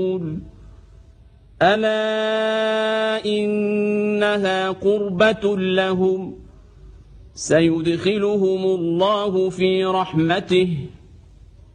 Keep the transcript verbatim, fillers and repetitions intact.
ألا إنها قربة لهم سيدخلهم الله في رحمته